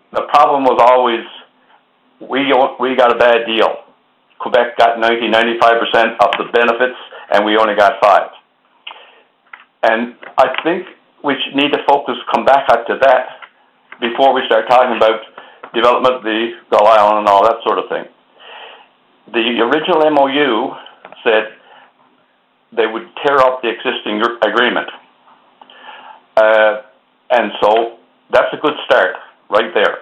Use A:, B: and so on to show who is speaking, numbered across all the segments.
A: the problem was always we got a bad deal. Quebec got 95% of the benefits, and we only got 5%. And I think we should need to come back up to that before we start talking about development of the Gull Island and all that sort of thing. The original MOU said they would tear up the existing agreement. And so that's a good start right there.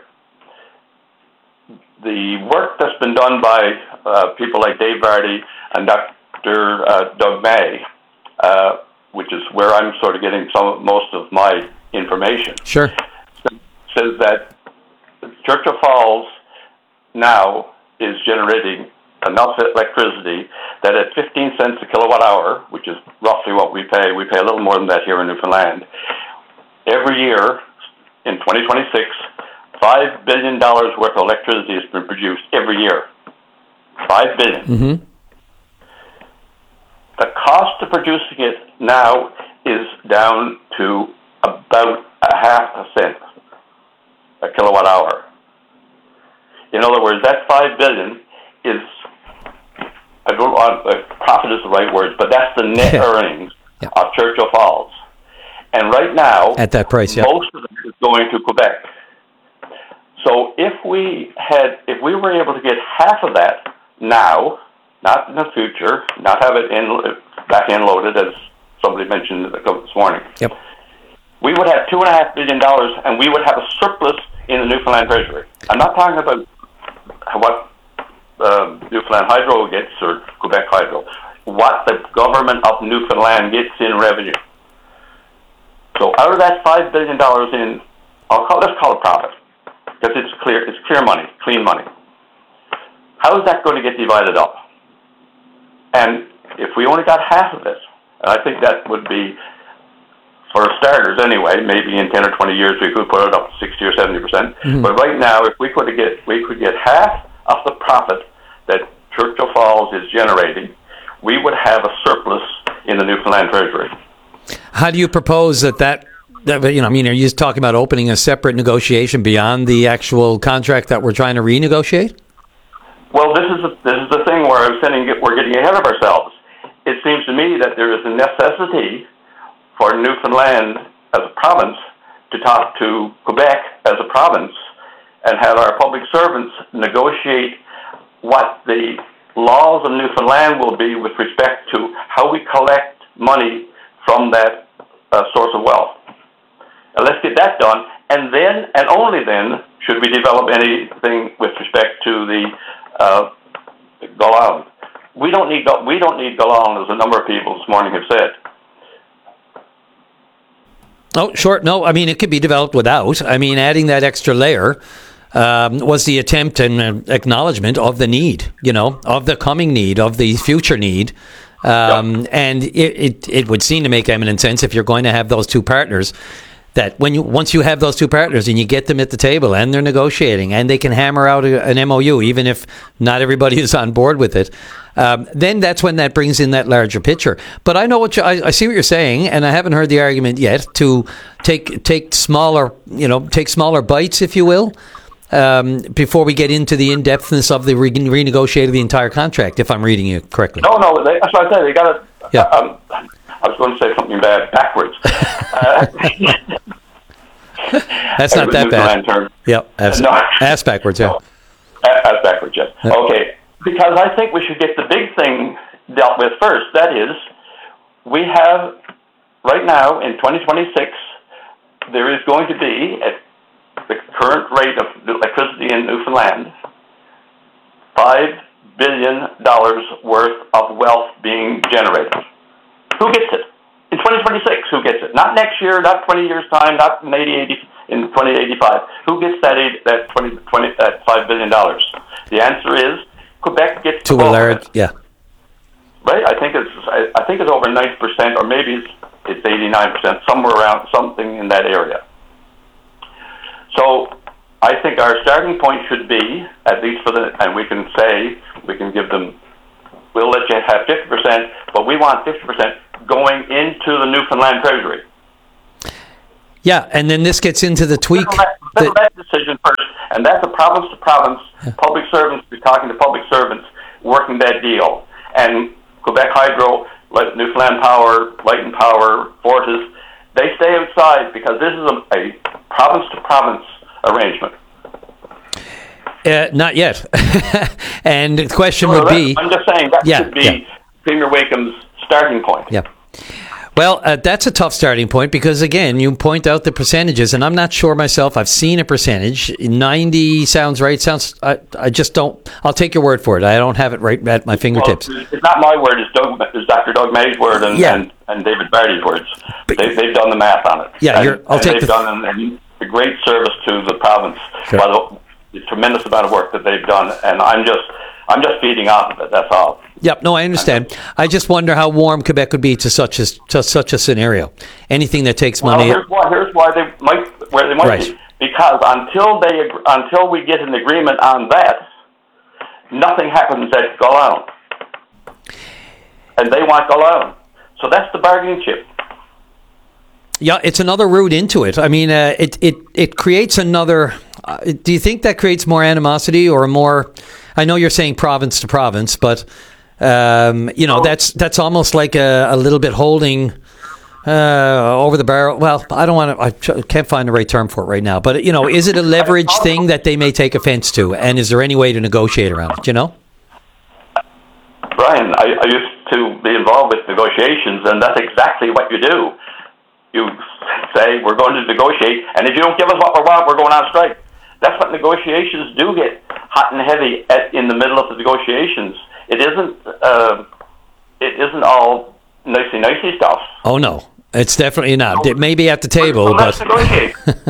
A: The work that's been done by people like Dave Vardy and Dr. Doug May, which is where I'm sort of getting most of my information,
B: sure,
A: says that Churchill Falls now is generating enough electricity that at 15 cents a kilowatt hour, which is roughly what we pay a little more than that here in Newfoundland, every year in 2026, $5 billion worth of electricity has been produced every year. $5 billion.
B: Mm-hmm.
A: The cost of producing it now is down to about ½ cent a kilowatt hour. In other words, that $5 billion is, I don't want, profit is the right word, but that's the net earnings of Churchill Falls. And right now,
B: at that price,
A: most of it is going to Quebec. So if we were able to get half of that now, not in the future, not have it back end loaded, as somebody mentioned this morning, we would have $2.5 billion, and we would have a surplus in the Newfoundland Treasury. I'm not talking about what Newfoundland Hydro gets or Quebec Hydro, what the government of Newfoundland gets in revenue. So out of that $5 billion in, let's call it profit, because it's clear money, clean money. How is that going to get divided up? And if we only got half of it, and I think that would be, for starters anyway, maybe in 10 or 20 years we could put it up to 60 or 70%. Mm-hmm. But right now, if we could get half of the profit that Churchill Falls is generating, we would have a surplus in the Newfoundland Treasury.
B: How do you propose that are you just talking about opening a separate negotiation beyond the actual contract that we're trying to renegotiate?
A: Well, this is the thing where I'm saying we're getting ahead of ourselves. It seems to me that there is a necessity for Newfoundland as a province to talk to Quebec as a province and have our public servants negotiate what the laws of Newfoundland will be with respect to how we collect money from that source of wealth. And let's get that done, and then, and only then, should we develop anything with respect to the Gull Island. We don't need Gull Island, as a number of people this morning have said.
B: Oh, sure. No, I mean, it could be developed without. I mean, adding that extra layer was the attempt and acknowledgement of the need, of the coming need, of the future need. And it would seem to make eminent sense if you're going to have those two partners, that once you have those two partners and you get them at the table and they're negotiating and they can hammer out an MOU, even if not everybody is on board with it, then that's when that brings in that larger picture. But I know I see what you're saying, and I haven't heard the argument yet to take smaller bites, if you will, before we get into the in-depthness of the renegotiate of the entire contract, if I'm reading you correctly.
A: No, that's what I said. They got to. Yeah. I was going to say something bad backwards.
B: That's not that bad.
A: Term.
B: Yep. Ass backwards, yeah.
A: Ass backwards, yes. Yeah. Okay. Because I think we should get the big thing dealt with first. That is, we have, right now, in 2026, there is going to be, at the current rate of electricity in Newfoundland, $5 billion worth of wealth being generated. Who gets it? In 2026, who gets it? Not next year, not 20 years' time, not in 2085. Who gets that $5 billion? The answer is Quebec gets
B: to a large, yeah.
A: Right? I think it's over 90%, or maybe it's 89%, somewhere around, something in that area. So I think our starting point should be, at least and we can give them, we'll let you have 50%, but we want 50% going into the Newfoundland Treasury.
B: Yeah, and then this gets into the tweak.
A: Settle that decision first, And that's a province to province, public servants be talking to public servants, working that deal. And Quebec Hydro, like Newfoundland Power, Light and Power, Fortis, they stay outside because this is a province to province arrangement.
B: Not yet. And the question would be...
A: I'm just saying that should be Premier Wakeham's starting point.
B: Yeah. Well, that's a tough starting point because, again, you point out the percentages, and I'm not sure myself. I've seen a percentage. 90 sounds right. I just don't... I'll take your word for it. I don't have it right at my fingertips.
A: Well, it's not my word. It's Dr. Doug May's word and David Barty's words. They've done the math on it.
B: Yeah,
A: they've done a great service to the province.
B: Sure.
A: By the tremendous amount of work that they've done, and I'm just feeding off of it. That's all.
B: Yep. No, I understand. I just wonder how warm Quebec would be to such a scenario. Anything that takes money.
A: Here's why they might be. Because until we get an agreement on that, nothing happens at Gull Island, and they want Gull Island. So that's the bargaining chip.
B: Yeah, it's another route into it. I mean, it creates another. Do you think that creates more animosity or more? I know you're saying province to province, but that's almost like a little bit holding over the barrel. Well, I don't want to. I can't find the right term for it right now. But is it a leverage thing that they may take offense to? And is there any way to negotiate around it?
A: Brian, I used to be involved with negotiations, and that's exactly what you do. You say, we're going to negotiate, and if you don't give us what we want, we're going on strike. That's what negotiations do, get hot and heavy in the middle of the negotiations. It isn't all nicey stuff.
B: Oh, no. It's definitely not.
A: So,
B: it may be at the table,
A: but... Let's negotiate.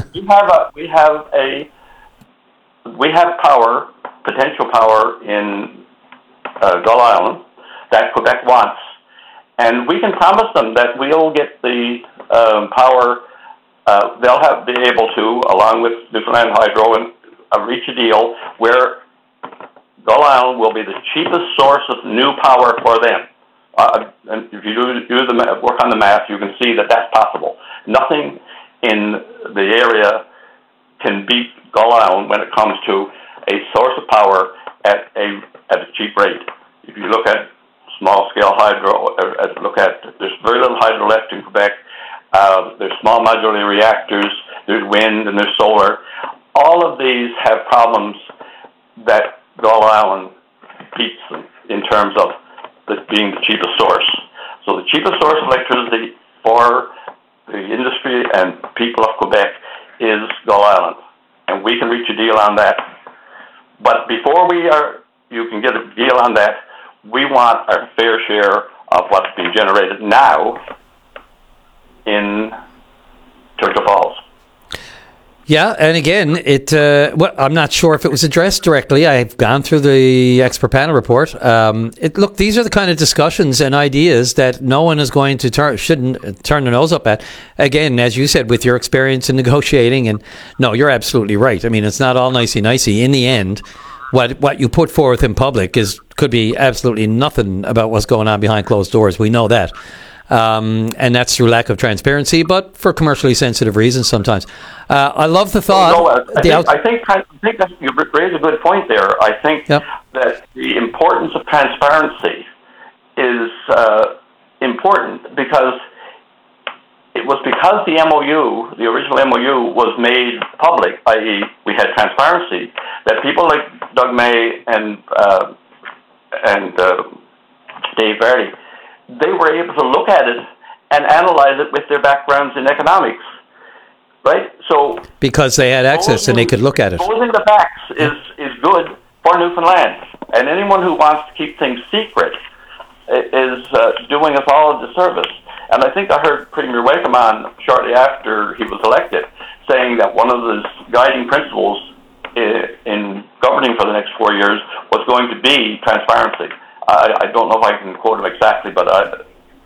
A: we have power, potential power in Gull Island that Quebec wants, and we can promise them that we'll get the power. They'll be able to, along with Newfoundland Hydro, and reach a deal where Gull Island will be the cheapest source of new power for them. And if you work on the math, you can see that that's possible. Nothing in the area can beat Gull Island when it comes to a source of power at a cheap rate. If you look at small-scale hydro, there's very little hydro left in Quebec. There's small modular reactors, there's wind, and there's solar. All of these have problems that Gull Island beats them in terms of being the cheapest source. So the cheapest source of electricity for the industry and people of Quebec is Gull Island. And we can reach a deal on that. But before you can get a deal on that, we want our fair share of what's being generated now in Churchill Falls.
B: Yeah, and again, I'm not sure if it was addressed directly. I've gone through the expert panel report. Look, these are the kind of discussions and ideas that no one is going to shouldn't turn their nose up at. Again, as you said, with your experience in negotiating, and no, you're absolutely right. I mean, it's not all nicey. In the end, what you put forth in public could be absolutely nothing about what's going on behind closed doors. We know that. And that's through lack of transparency, but for commercially sensitive reasons sometimes. I love the thought.
A: I think that you raise a good point there. I think that the importance of transparency is important because it was because the MOU, the original MOU, was made public, i.e. we had transparency, that people like Doug May and Dave Barty, they were able to look at it and analyze it with their backgrounds in economics, right? So
B: because they had access and they could look at it.
A: Exposing the facts is good for Newfoundland, and anyone who wants to keep things secret is doing us all a disservice. And I think I heard Premier Wakeham on shortly after he was elected saying that one of his guiding principles in governing for the next 4 years was going to be transparency. I don't know if I can quote him exactly, but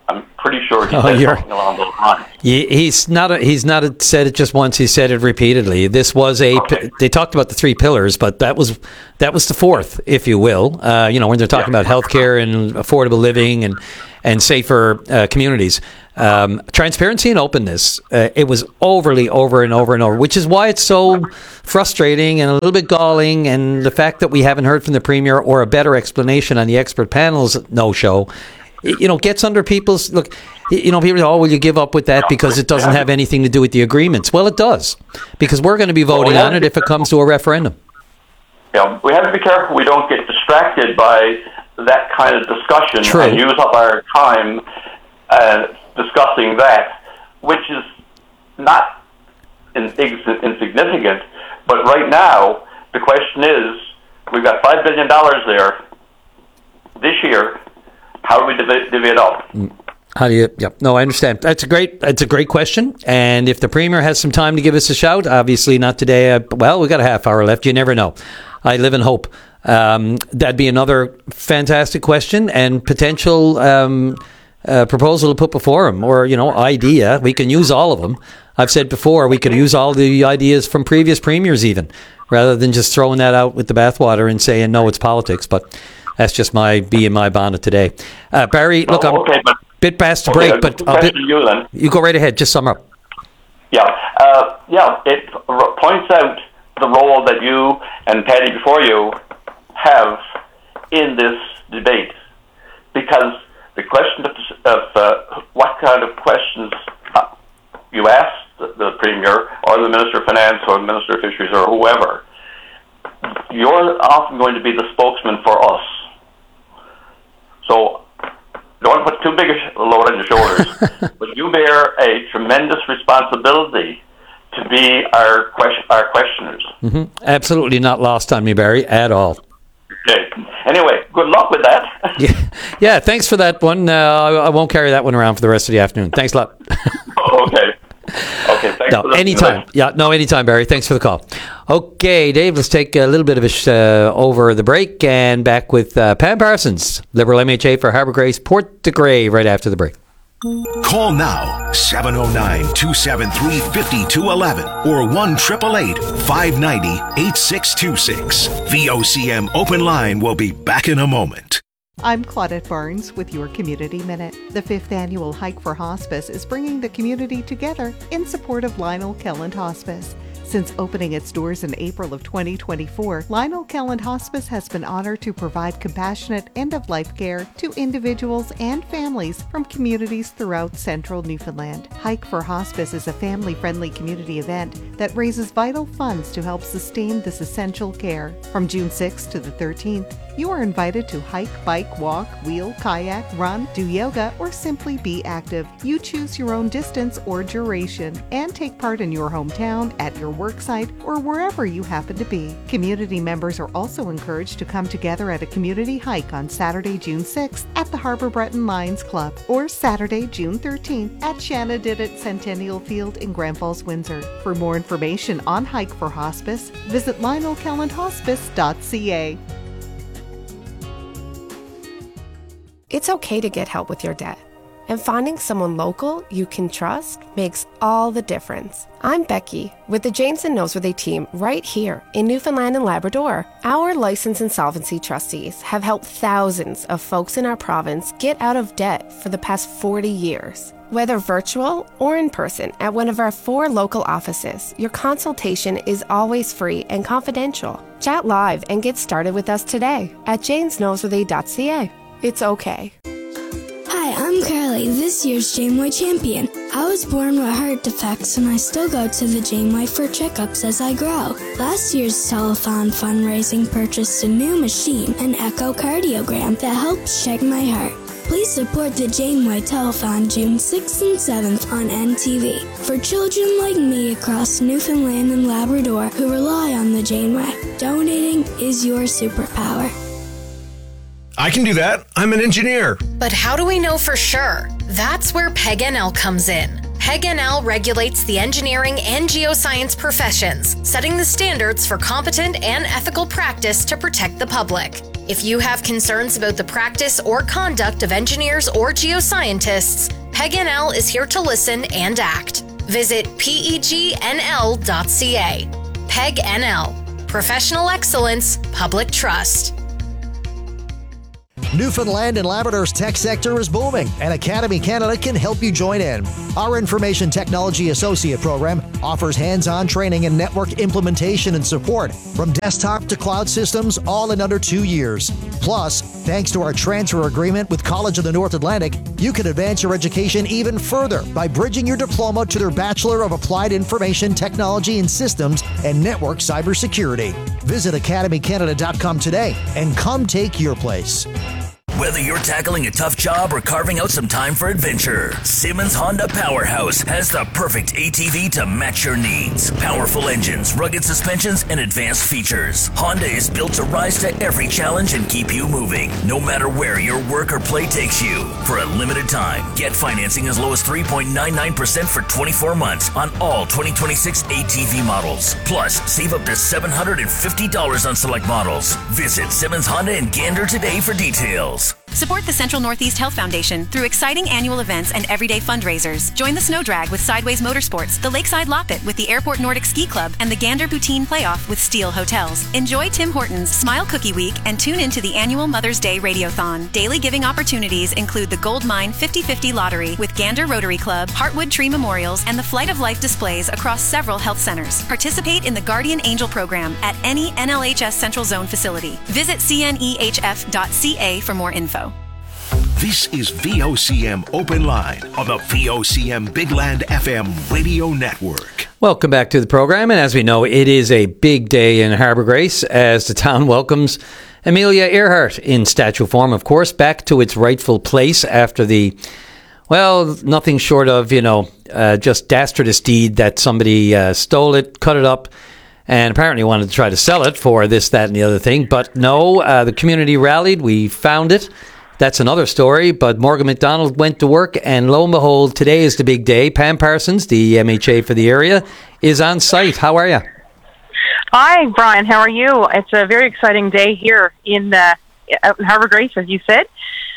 A: I'm pretty sure he said something along those lines.
B: He's not said it just once. He said it repeatedly. This was they talked about the 3 pillars, but that was the 4th, if you will. When they're talking about healthcare and affordable living and safer communities. Transparency and openness. It was overly over and over and over, which is why it's so frustrating and a little bit galling. And the fact that we haven't heard from the Premier or a better explanation on the expert panel's no-show, gets under people's look. People say, "Oh, will you give up with that because it doesn't have anything to do with the agreements?" Well, it does, because we're going to be voting on it if it comes to a referendum.
A: Yeah, we have to be careful we don't get distracted by that kind of discussion and use up our time discussing that, which is not insignificant. But right now, the question is, we've got $5 billion there this year. How do we divvy it up?
B: How do you? Yep. No, I understand. That's a great question. And if the Premier has some time to give us a shout, obviously not today. We got a half hour left. You never know. I live in hope. That'd be another fantastic question and potential proposal to put before him, or idea. We can use all of them. I've said before we could use all the ideas from previous premiers, even rather than just throwing that out with the bathwater and saying no, it's politics. But that's just my bonnet today. Barry, look, I'm a bit past the break, but you go right ahead. Just sum up.
A: Yeah, it points out the role that you and Paddy before you have in this debate, because the question of what kind of questions you ask the Premier or the Minister of Finance or the Minister of Fisheries or whoever, you're often going to be the spokesman for us. So don't put too big a load on your shoulders, but you bear a tremendous responsibility to be our questioners. Mm-hmm.
B: Absolutely not lost on me, Barry, at all.
A: Okay. Anyway, good luck with that.
B: Yeah, thanks for that one. I won't carry that one around for the rest of the afternoon. Thanks a lot.
A: Okay, thanks for
B: anytime. Yeah, no, anytime, Barry. Thanks for the call. Okay, Dave, let's take a little bit of over the break and back with Pam Parsons, Liberal MHA for Harbour Grace, Port de Grey, right after the break.
C: Call now, 709-273-5211 or 1-888-590-8626. VOCM Open Line will be back in a moment.
D: I'm Claudette Barnes with your Community Minute. The 5th annual Hike for Hospice is bringing the community together in support of Lionel Kelland Hospice. Since opening its doors in April of 2024, Lionel Kelland Hospice has been honored to provide compassionate end-of-life care to individuals and families from communities throughout central Newfoundland. Hike for Hospice is a family-friendly community event that raises vital funds to help sustain this essential care. From June 6th to the 13th, you are invited to hike, bike, walk, wheel, kayak, run, do yoga, or simply be active. You choose your own distance or duration and take part in your hometown, at your worksite, or wherever you happen to be. Community members are also encouraged to come together at a community hike on Saturday, June 6th at the Harbour Breton Lions Club or Saturday, June 13th at Shannon-Didit Centennial Field in Grand Falls, Windsor. For more information on Hike for Hospice, visit lionelkellandhospice.ca.
E: It's okay to get help with your debt, and finding someone local you can trust makes all the difference. I'm Becky with the James and Noseworthy team right here in Newfoundland and Labrador. Our licensed insolvency trustees have helped thousands of folks in our province get out of debt for the past 40 years. Whether virtual or in person at one of our 4 local offices, your consultation is always free and confidential. Chat live and get started with us today at jamesnoseworthy.ca. It's okay.
F: Hi, I'm Carly, this year's Janeway champion. I was born with heart defects and I still go to the Janeway for checkups as I grow. Last year's telethon fundraising purchased a new machine, an echocardiogram, that helps check my heart. Please support the Janeway Telethon June 6th and 7th on NTV for children like me across Newfoundland and Labrador who rely on the Janeway. Donating is your superpower.
G: I can do that. I'm an engineer.
H: But how do we know for sure? That's where PEG-NL comes in. PEG-NL regulates the engineering and geoscience professions, setting the standards for competent and ethical practice to protect the public. If you have concerns about the practice or conduct of engineers or geoscientists, PEGNL is here to listen and act. Visit pegnl.ca. PEGNL. Professional excellence, public trust.
I: Newfoundland and Labrador's tech sector is booming, and Academy Canada can help you join in. Our Information Technology Associate program offers hands-on training in network implementation and support, from desktop to cloud systems, all in under 2 years. Plus, thanks to our transfer agreement with College of the North Atlantic, you can advance your education even further by bridging your diploma to their Bachelor of Applied Information Technology and Systems and Network Cybersecurity. Visit academycanada.com today and come take your place.
J: Whether you're tackling a tough job or carving out some time for adventure, Simmons Honda Powerhouse has the perfect ATV to match your needs. Powerful engines, rugged suspensions, and advanced features. Honda is built to rise to every challenge and keep you moving, no matter where your work or play takes you. For a limited time, get financing as low as 3.99% for 24 months on all 2026 ATV models. Plus, save up to $750 on select models. Visit Simmons Honda in Gander today for details.
K: Support the Central Northeast Health Foundation through exciting annual events and everyday fundraisers. Join the Snow Drag with Sideways Motorsports, the Lakeside Loppet with the Airport Nordic Ski Club, and the Gander Poutine Playoff with Steel Hotels. Enjoy Tim Hortons Smile Cookie Week and tune into the annual Mother's Day Radiothon. Daily giving opportunities include the Gold Mine 50/50 Lottery with Gander Rotary Club, Heartwood Tree Memorials, and the Flight of Life displays across several health centers. Participate in the Guardian Angel program at any NLHS Central Zone facility. Visit cnehf.ca for more info.
C: This is VOCM Open Line on the VOCM Big Land FM radio network.
B: Welcome back to the program, and as we know, it is a big day in Harbour Grace as the town welcomes Amelia Earhart in statue form, of course, back to its rightful place after the, well, nothing short of, just dastardous deed that somebody stole it, cut it up, and apparently wanted to try to sell it for this, that, and the other thing. But no, the community rallied. We found it. That's another story, but Morgan McDonald went to work, and lo and behold, today is the big day. Pam Parsons, the MHA for the area, is on site. How are you?
L: Hi, Brian. How are you? It's a very exciting day here out in Harbour Grace, as you said.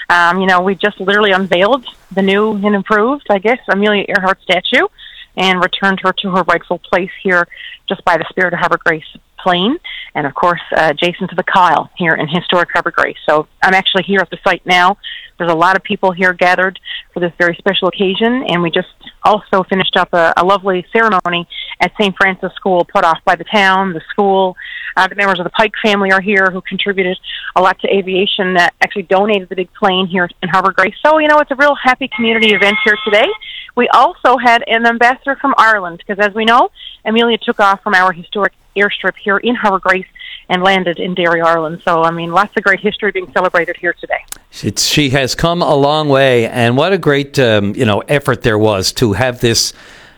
L: We just literally unveiled the new and improved, Amelia Earhart statue, and returned her to her rightful place here just by the Spirit of Harbour Grace Plain, and of course adjacent to the Kyle here in historic Harbour Grace. So I'm actually here at the site now. There's a lot of people here gathered for this very special occasion, and we just also finished up a lovely ceremony at St. Francis School put off by the town, the school. The members of the Pike family are here who contributed a lot to aviation, that actually donated the big plane here in Harbour Grace. So, it's a real happy community event here today. We also had an ambassador from Ireland, because as we know, Amelia took off from our historic airstrip here in Harbour Grace and landed in Derry, Ireland. So, lots of great history being celebrated here today.
B: She has come a long way, and what a great, effort there was to have this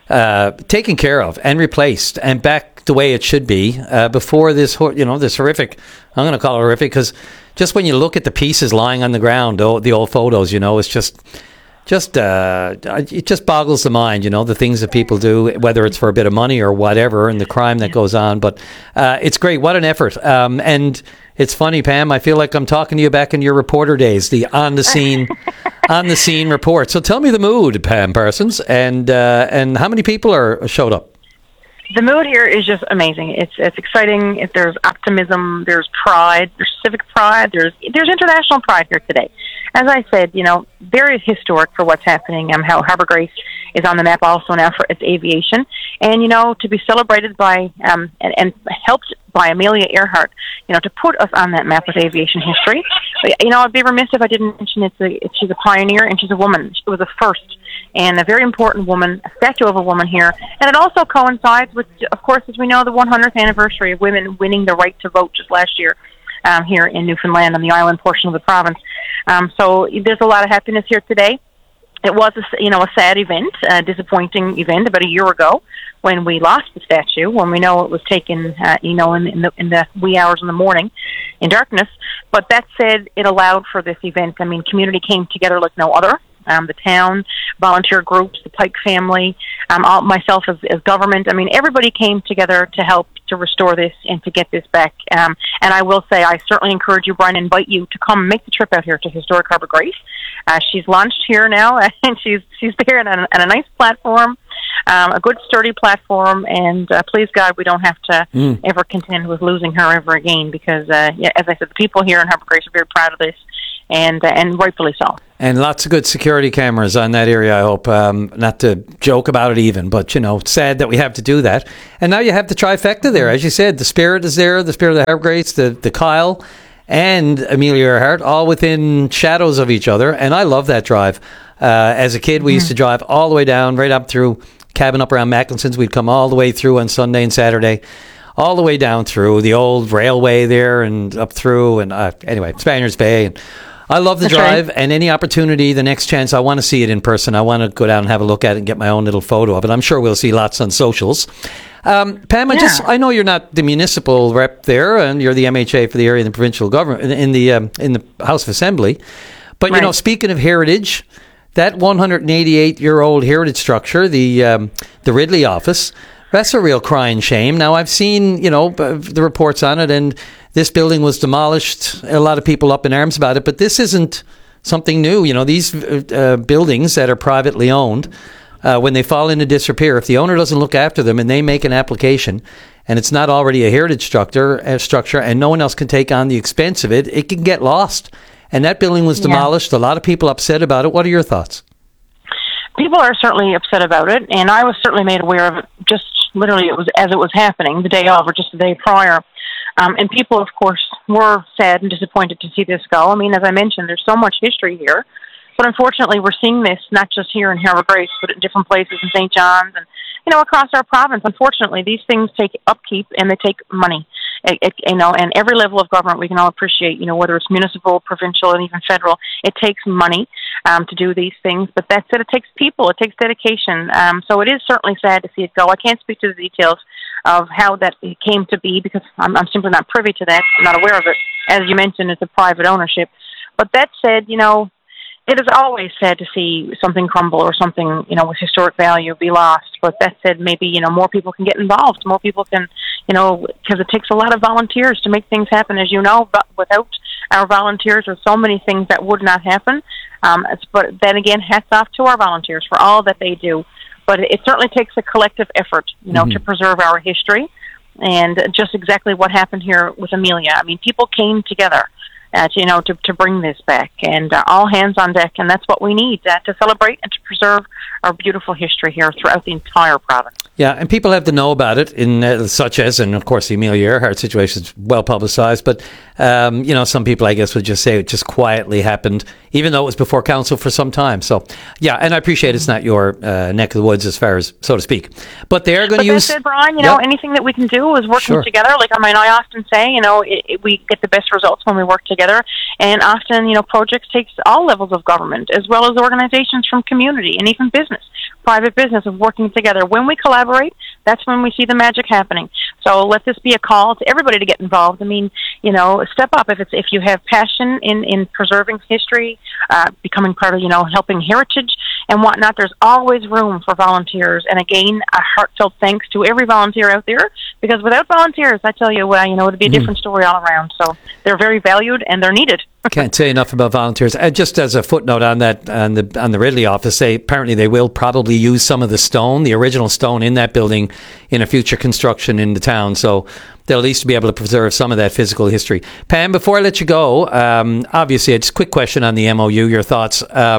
B: taken care of and replaced and back the way it should be before this, this horrific, I'm going to call it horrific, because just when you look at the pieces lying on the ground, the old photos, it's just it just boggles the mind, the things that people do, whether it's for a bit of money or whatever, and the crime that goes on. But it's great. What an effort. And it's funny, Pam, I feel like I'm talking to you back in your reporter days, the on the scene report. So tell me the mood, Pam Parsons, and how many people showed up?
L: The mood here is just amazing. It's exciting. There's optimism, there's pride, there's civic pride, there's international pride here today. As I said, very historic for what's happening, how Harbour Grace is on the map also now for its aviation. And, to be celebrated by and helped by Amelia Earhart, to put us on that map with aviation history. I'd be remiss if I didn't mention she's a pioneer and she's a woman. She was a first and a very important woman, a statue of a woman here. And it also coincides with, of course, as we know, the 100th anniversary of women winning the right to vote just last year here in Newfoundland on the island portion of the province. So there's a lot of happiness here today. It was a sad event, a disappointing event about a year ago when we lost the statue, when we know it was taken, in the wee hours in the morning in darkness. But that said, it allowed for this event. Community came together like no other the town, volunteer groups, the Pike family, myself as government. I mean, everybody came together to help to restore this and to get this back. And I will say, I certainly encourage you, Brian, invite you to come make the trip out here to Historic Harbour Grace. She's launched here now, and she's there on a nice platform, a good sturdy platform, and please God, we don't have to ever contend with losing her ever again, because, as I said, the people here in Harbour Grace are very proud of this, and rightfully so. And
B: lots of good security cameras on that area, I hope. Not to joke about it even, but, it's sad that we have to do that. And now you have the trifecta there. As you said, the Spirit is there, the Spirit of the Harbour Grace, the Kyle, and Amelia Earhart, all within shadows of each other. And I love that drive. As a kid, we used to drive all the way down, right up through cabin up around Macklinson's. We'd come all the way through on Sunday and Saturday, all the way down through the old railway there and up through. And anyway, Spaniards Bay. And I love the drive, and any opportunity, the next chance, I want to see it in person. I want to go down and have a look at it and get my own little photo of it. I'm sure we'll see lots on socials. Pam, I know you're not the municipal rep there, and you're the MHA for the area in the provincial government, in the House of Assembly. But, speaking of heritage, that 188-year-old heritage structure, the Ridley office, that's a real crying shame. Now, I've seen, the reports on it, and this building was demolished. A lot of people up in arms about it, but this isn't something new. These buildings that are privately owned, when they fall into disrepair, if the owner doesn't look after them and they make an application and it's not already a heritage structure and no one else can take on the expense of it, it can get lost. And that building was demolished. A lot of people upset about it. What are your thoughts?
L: People are certainly upset about it, and I was certainly made aware of it just literally it was happening the day of or just the day prior. And people, of course, were sad and disappointed to see this go. I mean, as I mentioned, there's so much history here. But unfortunately, we're seeing this not just here in Harbour Grace, but in different places in St. John's and, across our province. Unfortunately, these things take upkeep and they take money. And every level of government we can all appreciate, whether it's municipal, provincial, and even federal, it takes money to do these things. But that said, it takes people, it takes dedication. So it is certainly sad to see it go. I can't speak to the details of how that came to be because I'm simply not privy to that. I'm not aware of it. As you mentioned, it's a private ownership. But that said, it is always sad to see something crumble or something, with historic value be lost. But that said, maybe, more people can get involved. More people can, because it takes a lot of volunteers to make things happen, as you know. But without our volunteers, there's so many things that would not happen. But then again, hats off to our volunteers for all that they do. But it certainly takes a collective effort, to preserve our history. And just exactly what happened here with Amelia. I mean, people came together. To bring this back, and all hands on deck, and that's what we need to celebrate and to preserve our beautiful history here throughout the entire province.
B: Yeah, and people have to know about it, such as, and of course, the Amelia Earhart situation is well publicized, but, some people, I guess, would just say it just quietly happened, even though it was before council for some time. So, yeah, and I appreciate it's not your neck of the woods as far as, so to speak. But they are going to use...
L: But that said, Brian, anything that we can do is working together. Like, I often say, we get the best results when we work together. And often, projects takes all levels of government, as well as organizations from community and even business, private business, of working together. When we collaborate, that's when we see the magic happening. So let this be a call to everybody to get involved. I mean, step up if you have passion in preserving history, becoming part of, helping heritage and whatnot. There's always room for volunteers. And again, a heartfelt thanks to every volunteer out there, because without volunteers, I tell you, it'd be a different story all around. So they're very valued and they're needed.
B: Can't say enough about volunteers. Just as a footnote on that, on the Ridley office, apparently they will probably use some of the stone, the original stone in that building, in a future construction in the town. So they'll at least be able to preserve some of that physical history. Pam, before I let you go, obviously, just a quick question on the MOU, your thoughts,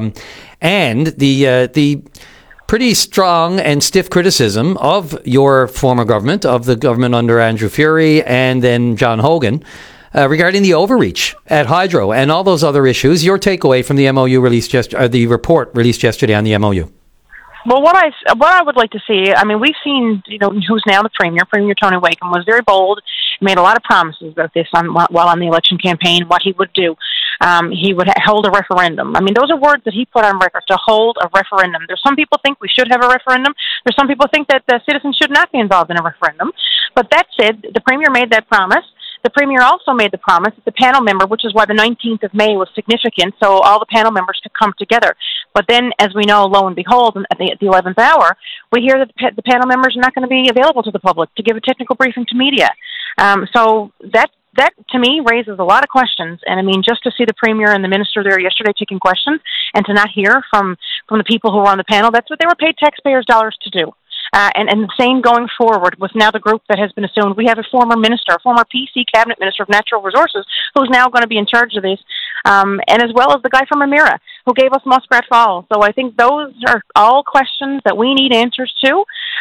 B: and the pretty strong and stiff criticism of your former government, of the government under Andrew Furey and then John Hogan, regarding the overreach at Hydro and all those other issues. Your takeaway from the MOU released the report released yesterday on the MOU.
L: Well, what I would like to see, we've seen, who's now the Premier Tony Wakeham, was very bold, made a lot of promises about this while on the election campaign, what he would do. He would hold a referendum. Those are words that he put on record, to hold a referendum. There's some people think we should have a referendum. There's some people think that the citizens should not be involved in a referendum. But that said, the Premier made that promise. the Premier also made the promise that the panel member, which is why the 19th of May was significant, so all the panel members could come together. But then, as we know, lo and behold, at the 11th hour, we hear that the panel members are not going to be available to the public to give a technical briefing to media. So that, to me, raises a lot of questions. And, I mean, just to see the Premier and the Minister there yesterday taking questions and to not hear from the people who were on the panel, that's what they were paid taxpayers' dollars to do. And the same going forward with now the group that has been assumed. We have a former minister, a former PC cabinet minister of natural resources, who's now going to be in charge of this, and as well as the guy from Emera who gave us Muskrat Falls. So I think those are all questions that we need answers to.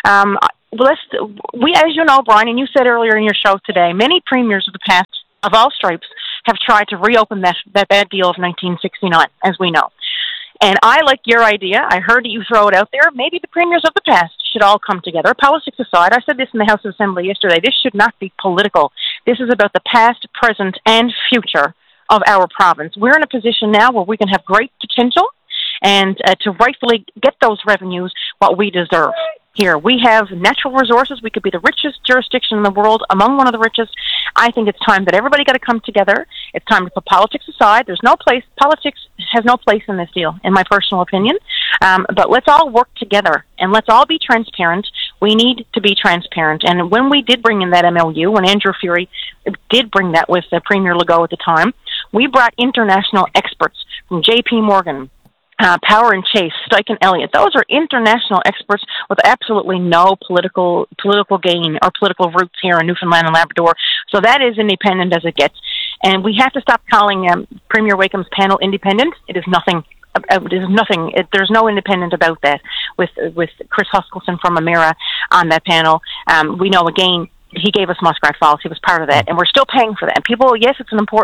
L: As you know, Brian, and you said earlier in your show today, many premiers of the past, of all stripes, have tried to reopen that bad deal of 1969, as we know. And I like your idea. I heard you throw it out there. Maybe the premiers of the past should all come together. Politics aside, I said this in the House of Assembly yesterday, this should not be political. This is about the past, present, and future of our province. We're in a position now where we can have great potential and to rightfully get those revenues what we deserve. Here, we have natural resources. We could be the richest jurisdiction in the world, among one of the richest. I think it's time that everybody got to come together. It's time to put politics aside. Politics has no place in this deal, in my personal opinion. But let's all work together, and let's all be transparent. We need to be transparent. And when we did bring in that MOU, when Andrew Furey did bring that with Premier Legault at the time, we brought international experts from J.P. Morgan, Power and Chase, Steichen Elliott. Those are international experts with absolutely no political gain or political roots here in Newfoundland and Labrador. So that is independent as it gets. And we have to stop calling Premier Wakeham's panel independent. It is nothing. There's no independent about that. With Chris Huskelson from Emera on that panel, we know again. He gave us Muskrat Falls. He was part of that, and we're still paying for that. And people, yes,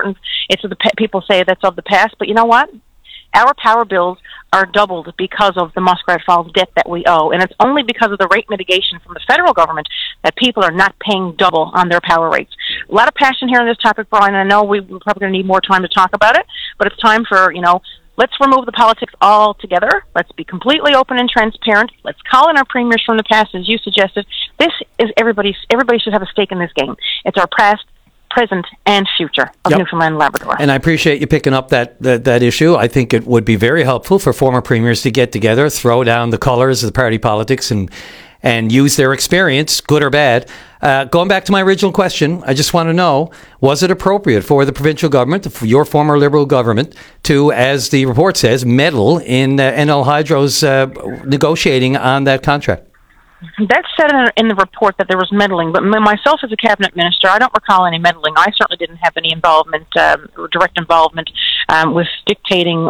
L: people say that's of the past, but you know what? Our power bills are doubled because of the Muskrat Falls debt that we owe, and it's only because of the rate mitigation from the federal government that people are not paying double on their power rates. A lot of passion here on this topic, Brian, and I know we're probably going to need more time to talk about it, but it's time for, let's remove the politics altogether. Let's be completely open and transparent. Let's call in our premiers from the past, as you suggested. This is everybody should have a stake in this game. It's our past, present, and future of Newfoundland and Labrador.
B: And I appreciate you picking up that issue. I think it would be very helpful for former premiers to get together, throw down the colours of the party politics, and use their experience, good or bad. Going back to my original question, I just want to know, was it appropriate for the provincial government, for your former Liberal government, to, as the report says, meddle in NL Hydro's negotiating on that contract?
L: That's said in the report that there was meddling, but myself as a cabinet minister, I don't recall any meddling. I certainly didn't have any direct involvement with dictating,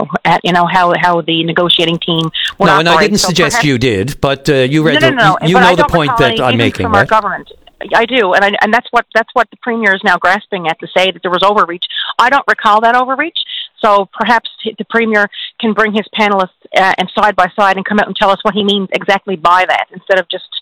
L: how the negotiating team would operate.
B: No, and I didn't suggest you did, but you read the point that I'm making,
L: from
B: right?
L: Our government. I do, and that's what the Premier is now grasping at, to say that there was overreach. I don't recall that overreach. So perhaps the Premier can bring his panelists and side by side and come out and tell us what he means exactly by that, instead of just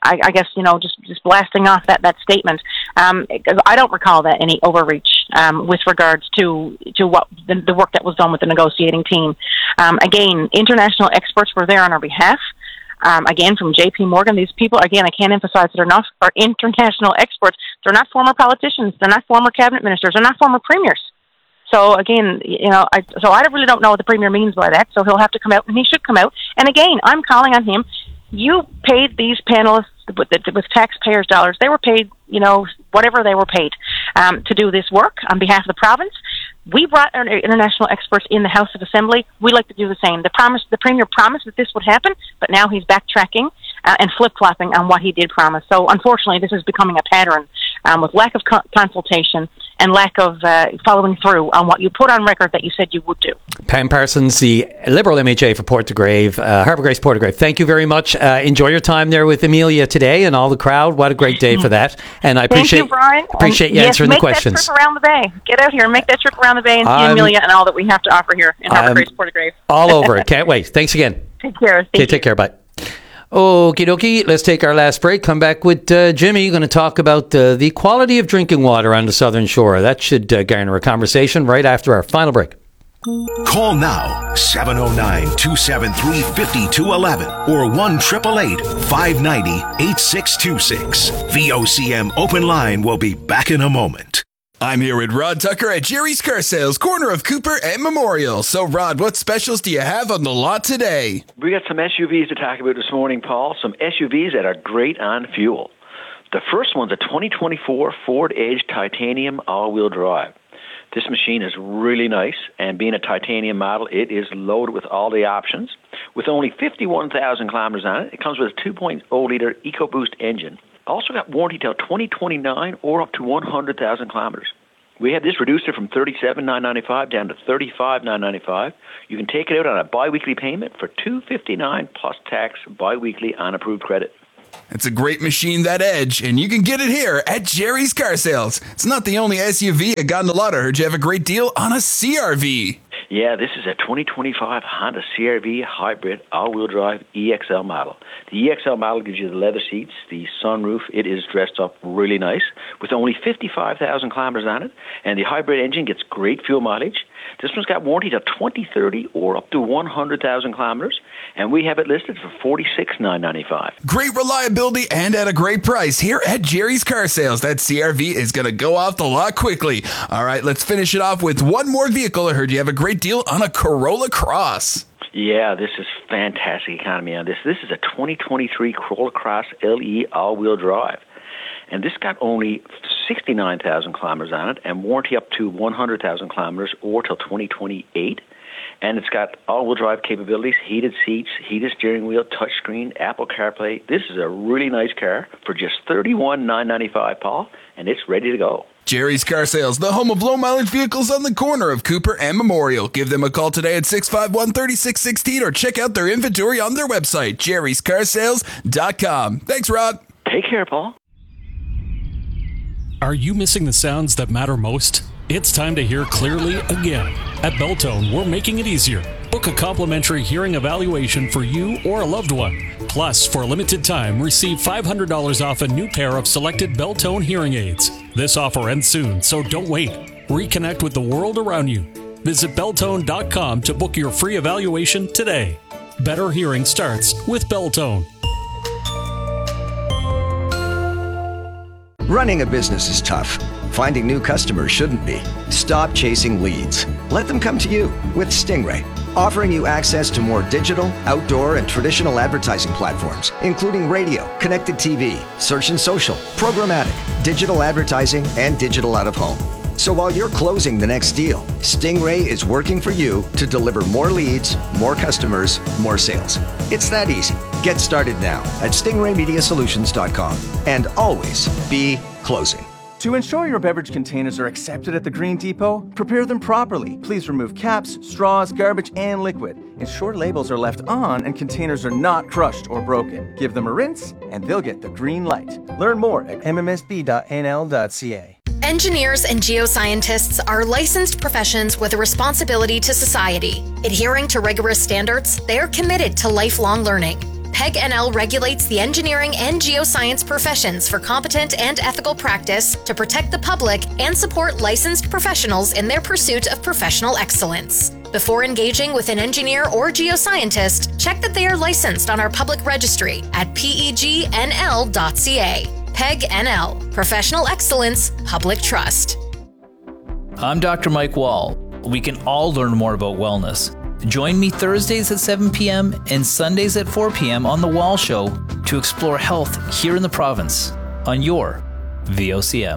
L: blasting off that statement. Because I don't recall that any overreach with regards to what the work that was done with the negotiating team. Again, international experts were there on our behalf. Again, from J.P. Morgan, these people, again, I can't emphasize that are international experts. They're not former politicians. They're not former cabinet ministers. They're not former premiers. So again, I really don't know what the Premier means by that. So he'll have to come out, and he should come out. And again, I'm calling on him. You paid these panelists with taxpayers' dollars. They were paid, whatever they were paid to do this work on behalf of the province. We brought our international experts in the House of Assembly. We like to do the same. The Premier promised that this would happen, but now he's backtracking and flip-flopping on what he did promise. So unfortunately, this is becoming a pattern with lack of consultation and lack of following through on what you put on record that you said you would do.
B: Pam Parsons, the Liberal MHA for Port de Grave, Harbour Grace, Port de Grave. Thank you very much. Enjoy your time there with Amelia today and all the crowd. What a great day for that. And I appreciate
L: you, Brian.
B: Appreciate you answering the questions.
L: Make that trip around the bay. Get out here and make that trip around the bay and see Amelia and all that we have to offer here in Harbour Grace, Port de Grave.
B: All over it. Can't wait. Thanks again.
L: Take care.
B: Okay, take care. Bye. Okie dokie, let's take our last break. Come back with Jimmy. Going to talk about the quality of drinking water on the Southern Shore. That should garner a conversation right after our final break.
C: Call now, 709-273-5211 or 1-888-590-8626. VOCM Open Line will be back in a moment.
M: I'm here with Rod Tucker at Jerry's Car Sales, corner of Cooper and Memorial. So, Rod, what specials do you have on the lot today?
N: We got some SUVs to talk about this morning, Paul. Some SUVs that are great on fuel. The first one's a 2024 Ford Edge Titanium all-wheel drive. This machine is really nice, and being a titanium model, it is loaded with all the options. With only 51,000 kilometers on it, it comes with a 2.0-liter EcoBoost engine. Also got warranty till 2029 or up to 100,000 kilometers. We have this reduced from $37,995 down to $35,995. You can take it out on a biweekly payment for $259 plus tax biweekly on approved credit.
M: It's a great machine, that Edge, and you can get it here at Jerry's Car Sales. It's not the only SUV I got in the lot. I heard you have a great deal on a CR-V.
N: Yeah, this is a 2025 Honda CR-V hybrid all-wheel drive EXL model. The EXL model gives you the leather seats, the sunroof. It is dressed up really nice with only 55,000 kilometers on it, and the hybrid engine gets great fuel mileage. This one's got warranty to 2030 or up to 100,000 kilometers, and we have it listed for $46,995.
M: Great reliability and at a great price here at Jerry's Car Sales. That CR-V is going to go off the lot quickly. All right, let's finish it off with one more vehicle. I heard you have a great deal on a Corolla Cross.
N: Yeah, this is fantastic economy on this. This is a 2023 Corolla Cross LE all-wheel drive. And this got only 69,000 kilometers on it and warranty up to 100,000 kilometers or till 2028. And it's got all-wheel drive capabilities, heated seats, heated steering wheel, touchscreen, Apple CarPlay. This is a really nice car for just $31,995, Paul, and it's ready to go.
M: Jerry's Car Sales, the home of low-mileage vehicles on the corner of Cooper and Memorial. Give them a call today at 651-3616 or check out their inventory on their website, jerryscarsales.com. Thanks, Rod.
N: Take care, Paul.
O: Are you missing the sounds that matter most? It's time to hear clearly again. At Beltone, we're making it easier. Book a complimentary hearing evaluation for you or a loved one. Plus, for a limited time, receive $500 off a new pair of selected Beltone hearing aids. This offer ends soon, so don't wait. Reconnect with the world around you. Visit Beltone.com to book your free evaluation today. Better hearing starts with Beltone.
P: Running a business is tough. Finding new customers shouldn't be. Stop chasing leads. Let them come to you with Stingray, offering you access to more digital, outdoor, and traditional advertising platforms, including radio, connected TV, search and social, programmatic, digital advertising, and digital out-of-home. So while you're closing the next deal, Stingray is working for you to deliver more leads, more customers, more sales. It's that easy. Get started now at stingraymediasolutions.com and always be closing.
Q: To ensure your beverage containers are accepted at the Green Depot, prepare them properly. Please remove caps, straws, garbage, and liquid. Ensure labels are left on and containers are not crushed or broken. Give them a rinse and they'll get the green light. Learn more at mmsb.nl.ca.
H: Engineers and geoscientists are licensed professions with a responsibility to society. Adhering to rigorous standards, they are committed to lifelong learning. PEG NL regulates the engineering and geoscience professions for competent and ethical practice to protect the public and support licensed professionals in their pursuit of professional excellence. Before engaging with an engineer or geoscientist, check that they are licensed on our public registry at pegnl.ca. PEG NL, Professional Excellence, Public Trust.
R: I'm Dr. Mike Wall. We can all learn more about wellness. Join me Thursdays at 7 p.m. and Sundays at 4 p.m. on The Wall Show to explore health here in the province on your VOCM.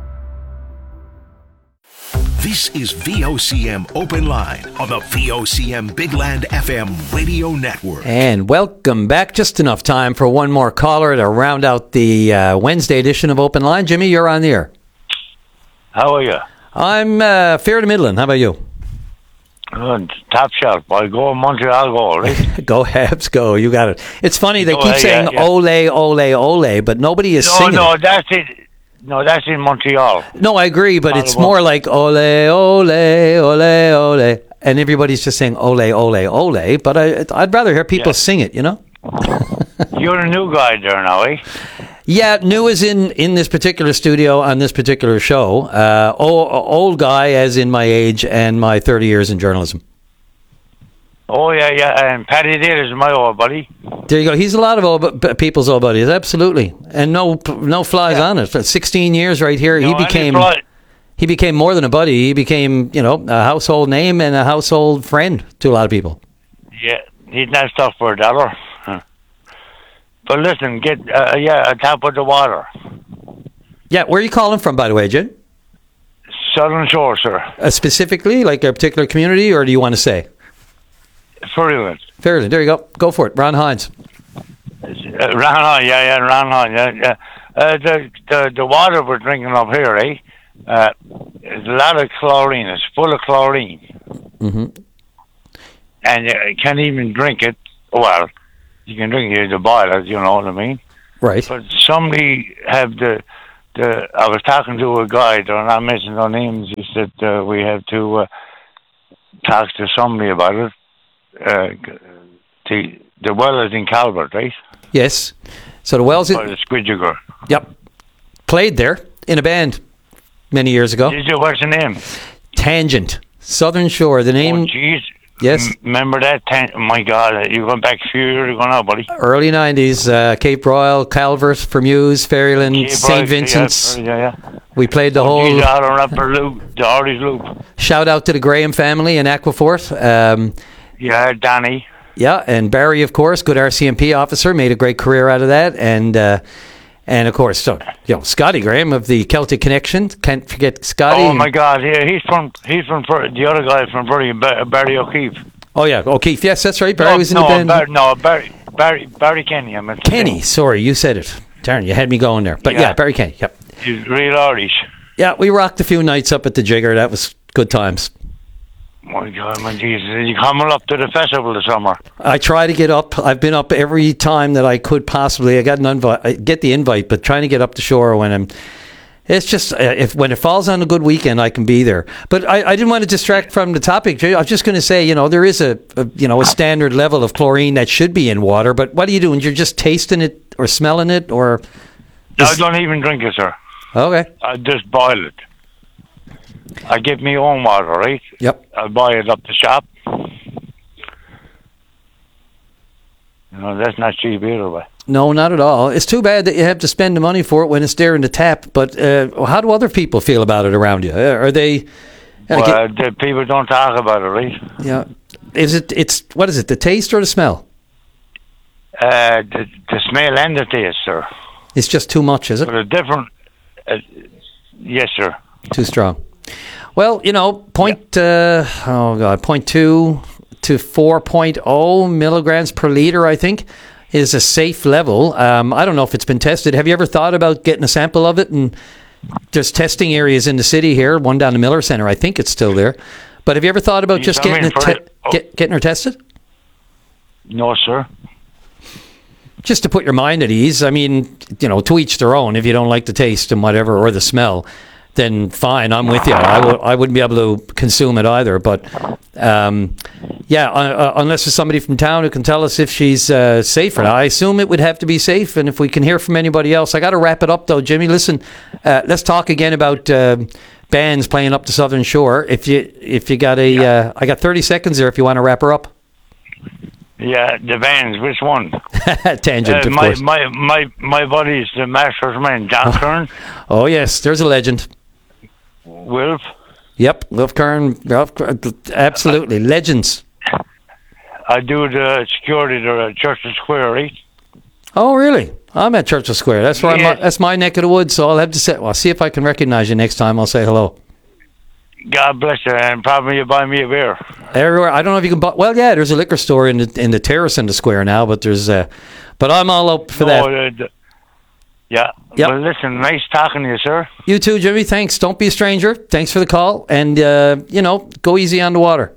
C: This is VOCM Open Line on the VOCM Big Land FM radio network.
B: And welcome back. Just enough time for one more caller to round out the Wednesday edition of Open Line. Jimmy, you're on the air.
S: How are you?
B: I'm fair to Midland. How about you?
S: Good. Top shelf. I go Montreal goal, right?
B: Go Habs, go. You got it. It's funny, they keep saying ole, ole, ole, but nobody is singing.
S: No, that's it. No, that's in Montreal.
B: No, I agree, but it's more like ole, ole, ole, ole, and everybody's just saying ole, ole, ole, but I'd rather hear people sing it, you know?
S: You're a new guy there now, eh?
B: Yeah, new is in this particular studio on this particular show. Old guy as in my age and my 30 years in journalism.
S: Oh, yeah, and Paddy Dale is my old buddy.
B: There you go. He's a lot of old people's old buddies, absolutely. And no flies on it. For 16 years right here, he became He became more than a buddy. He became, a household name and a household friend to a lot of people.
S: Yeah, he's not stuff for $1. Huh. But listen, get a tap of the water.
B: Yeah, where are you calling from, by the way, Jim?
S: Southern Shore, sir.
B: Specifically, like a particular community, or do you want to say?
S: Fairland.
B: Fairland, there you go. Go for it. Ron Hines.
S: Ron Hines, Ron Hines, the water we're drinking up here, is a lot of chlorine. It's full of chlorine.
B: Mm-hmm.
S: And you can't even drink it. Well, you can drink it to boil it, you know what I mean?
B: Right.
S: But somebody have I was talking to a guy, they're not mentioning no names, he said we have to talk to somebody about it. The well is in Calvert, right?
B: Yes. So the well's
S: By the Squidger.
B: Yep. Played there in a band many years ago.
S: Did you? What's the name?
B: Tangent. Southern Shore. The name.
S: Oh, jeez.
B: Yes.
S: Remember that? Oh, my God. You went back a few years ago now, buddy.
B: Early 90s. Cape Royal, Calvert, Fermuse, Fairland, St. Vincent's.
S: Yeah.
B: We played the whole.
S: Geez, out on Upper Loop, the Artie's Loop.
B: Shout out to the Graham family in Aquafort.
S: Yeah, Danny.
B: Yeah, and Barry, of course, good RCMP officer, made a great career out of that, and of course, Scotty Graham of the Celtic Connection. Can't forget Scotty.
S: Oh my God, yeah, he's from the other guy from Barry O'Keefe.
B: Oh yeah, O'Keefe. Yes, that's right. Barry was in the band.
S: Barry Kenny. I meant
B: Kenny. Sorry, you said it. Darn, you had me going there. But yeah, Barry Kenny. Yep.
S: He's real Irish.
B: Yeah, we rocked a few nights up at the Jigger. That was good times.
S: My God, my Jesus. You coming up to the festival this summer?
B: I try to get up. I've been up every time that I could possibly. I got I get the invite, but trying to get up the shore when it's just, when it falls on a good weekend, I can be there. But I didn't want to distract from the topic. I was just going to say, there is a standard level of chlorine that should be in water, but what are you doing? You're just tasting it or smelling it or?
S: I don't even drink it, sir.
B: Okay.
S: I just boil it. I get my own water, right?
B: Yep.
S: I buy it up the shop. That's not cheap either, but.
B: No, not at all. It's too bad that you have to spend the money for it when it's there in the tap. But how do other people feel about it around you? Are they?
S: The people don't talk about it, right?
B: Yeah. What is it? The taste or the smell?
S: The smell and the taste, sir.
B: It's just too much, is it?
S: But a different. Yes, sir.
B: Too strong. Well, 0.2 to 4.0 milligrams per liter, I think, is a safe level. I don't know if it's been tested. Have you ever thought about getting a sample of it? And there's testing areas in the city here, one down the Miller Center. I think it's still there. But have you ever thought about just getting her tested?
S: No, sir.
B: Just to put your mind at ease. I mean, to each their own. If you don't like the taste and whatever, or the smell, then fine, I'm with you. I wouldn't be able to consume it either. But, unless there's somebody from town who can tell us if she's safe or not. I assume it would have to be safe. And if we can hear from anybody else, I got to wrap it up, though. Jimmy, listen, let's talk again about bands playing up the Southern Shore. If you got I got 30 seconds there if you want to wrap her up.
S: Yeah, the bands. Which one?
B: Tangent, of course.
S: My buddy's the Master's man, John Kern.
B: Oh, yes, there's a legend.
S: Wilf?
B: Yep, Wilf Kern, absolutely, legends.
S: I do the security at Churchill Square, right?
B: Oh, really? I'm at Churchill Square. That's where that's my neck of the woods, so I'll have to say, I'll see if I can recognize you next time. I'll say hello.
S: God bless you, and probably you buy me a beer.
B: Everywhere. I don't know if you can buy. Well, yeah, there's a liquor store in the terrace in the square now, but there's but I'm all up for that.
S: Yeah. Yep. Well, listen, nice talking to you, sir.
B: You too, Jimmy. Thanks. Don't be a stranger. Thanks for the call, and go easy on the water.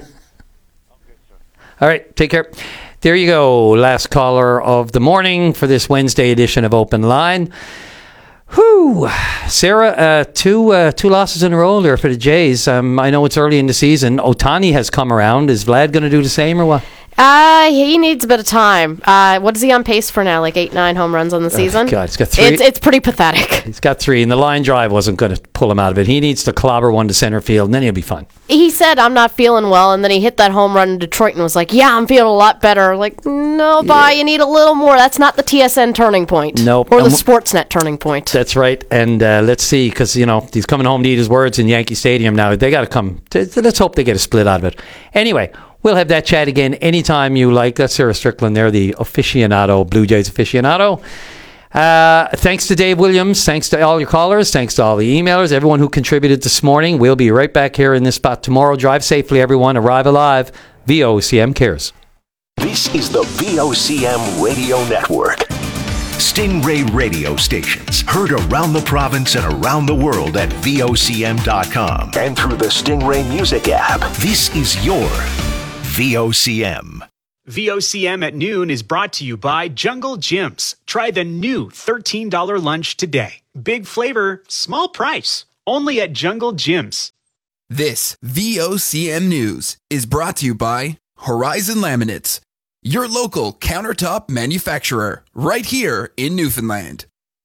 B: All right, take care. There you go. Last caller of the morning for this Wednesday edition of Open Line. Whew. Sarah, two losses in a row there for the Jays. I know it's early in the season. Ohtani has come around. Is Vlad going to do the same or what?
T: He needs a bit of time. What is he on pace for now? Like 8-9 home runs on the season?
B: God, he's got 3.
T: It's pretty pathetic.
B: He's got 3, and the line drive wasn't going to pull him out of it. He needs to clobber one to center field, and then he'll be fine.
T: He said, I'm not feeling well, and then he hit that home run in Detroit and was like, yeah, I'm feeling a lot better. Like, no, bye, you need a little more. That's not the TSN turning point.
B: Nope.
T: Or the Sportsnet turning point.
B: That's right. And let's see, because, he's coming home to eat his words in Yankee Stadium now. They got to come. Let's hope they get a split out of it. Anyway, we'll have that chat again anytime you like. That's Sarah Strickland there, the aficionado, Blue Jays aficionado. Thanks to Dave Williams. Thanks to all your callers. Thanks to all the emailers, everyone who contributed this morning. We'll be right back here in this spot tomorrow. Drive safely, everyone. Arrive alive. VOCM cares.
C: This is the VOCM Radio Network. Stingray radio stations heard around the province and around the world at VOCM.com and through the Stingray Music app. This is your VOCM.
U: VOCM at noon is brought to you by Jungle Gyms. Try the new $13 lunch today. Big flavor, small price. Only at Jungle Gyms.
M: This VOCM News is brought to you by Horizon Laminates, your local countertop manufacturer, right here in Newfoundland.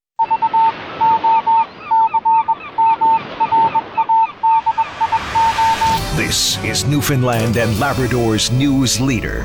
C: This is Newfoundland and Labrador's news leader.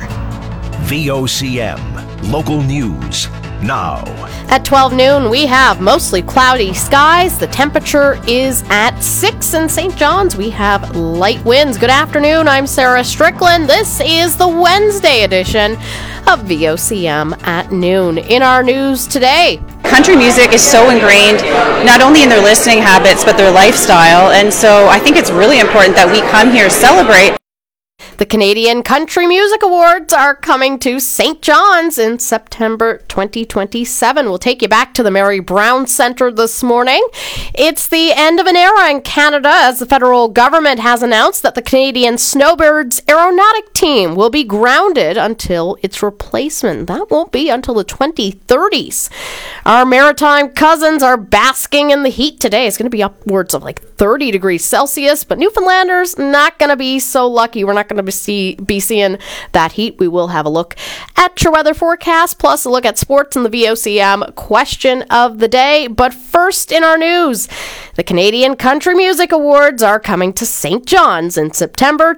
C: VOCM, local news, now.
T: At 12 noon, we have mostly cloudy skies. The temperature is at 6 in St. John's. We have light winds. Good afternoon. I'm Sarah Strickland. This is the Wednesday edition of VOCM at noon. In our news today,
V: country music is so ingrained not only in their listening habits but their lifestyle, and so I think it's really important that we come here celebrate.
T: The Canadian Country Music Awards are coming to St. John's in September 2027. We'll take you back to the Mary Brown Centre this morning. It's the end of an era in Canada as the federal government has announced that the Canadian Snowbirds aeronautic team will be grounded until its replacement. That won't be until the 2030s. Our maritime cousins are basking in the heat today. It's going to be upwards of like 30 degrees Celsius, but Newfoundlanders not going to be so lucky. We're not going to be seeing that heat. We will have a look at your weather forecast, plus a look at sports and the VOCM question of the day. But first in our news, the Canadian Country Music Awards are coming to St. John's in September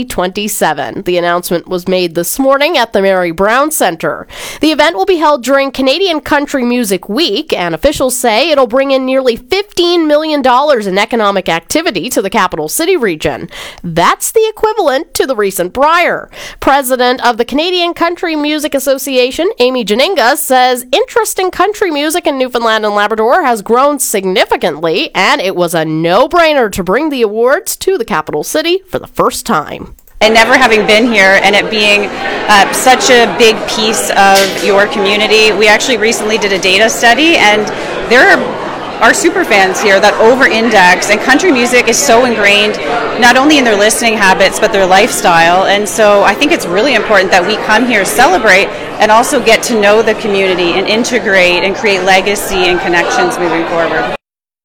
T: 2027. The announcement was made this morning at the Mary Brown Centre. The event will be held during Canadian Country Music Week, and officials say it'll bring in nearly $15 million in economic activity to the capital city region. That's the equivalent to the recent Brier. President of the Canadian Country Music Association, Amy Janinga, says interest in country music in Newfoundland and Labrador has grown significantly, and it was a no-brainer to bring the awards to the capital city for the first time.
V: And never having been here and it being such a big piece of your community, we actually recently did a data study, and there are super fans here that over-index, and country music is so ingrained not only in their listening habits but their lifestyle, and so I think it's really important that we come here, celebrate, and also get to know the community and integrate and create legacy and connections moving forward.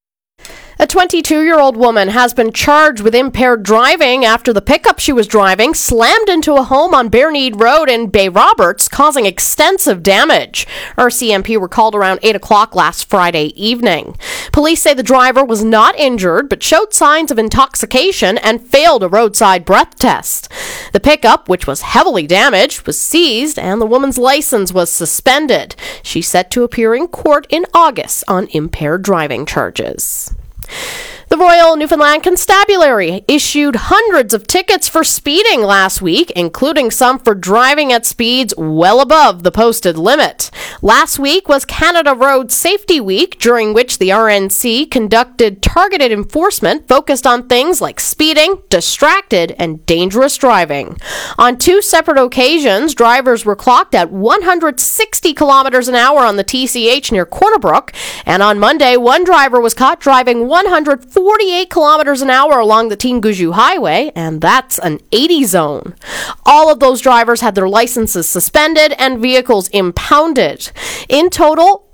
T: A 22-year-old woman has been charged with impaired driving after the pickup she was driving slammed into a home on Bareneed Road in Bay Roberts, causing extensive damage. RCMP were called around 8 o'clock last Friday evening. Police say the driver was not injured but showed signs of intoxication and failed a roadside breath test. The pickup, which was heavily damaged, was seized and the woman's license was suspended. She's set to appear in court in August on impaired driving charges. The Royal Newfoundland Constabulary issued hundreds of tickets for speeding last week, including some for driving at speeds well above the posted limit. Last week was Canada Road Safety Week, during which the RNC conducted targeted enforcement focused on things like speeding, distracted, and dangerous driving. On two separate occasions, drivers were clocked at 160 kilometers an hour on the TCH near Corner Brook, and on Monday, one driver was caught driving 148 kilometers an hour along the Tinguju Highway, and that's an 80 zone. All of those drivers had their licenses suspended and vehicles impounded. In total,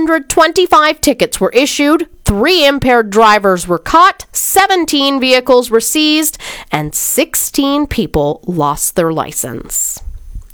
T: 525 tickets were issued, 3 impaired drivers were caught, 17 vehicles were seized, and 16 people lost their license.